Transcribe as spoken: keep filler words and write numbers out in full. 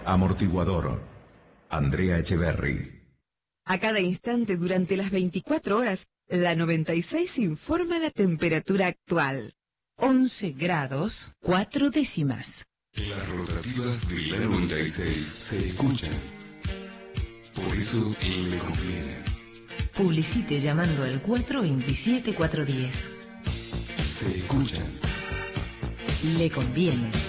Amortiguador, Andrea Echeverry. A cada instante durante las veinticuatro horas, la noventa y seis informa la temperatura actual. once grados, cuatro décimas. Las rotativas de la noventa y seis se escuchan. Por eso le conviene. Publicite llamando al cuatro veintisiete cuatrocientos diez. Se escuchan. Le conviene.